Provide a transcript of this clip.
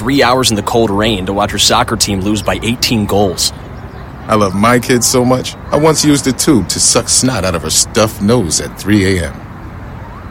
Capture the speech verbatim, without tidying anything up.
three hours in the cold rain to watch her soccer team lose by eighteen goals. I love my kids so much, I once used a tube to suck snot out of her stuffed nose at three a.m.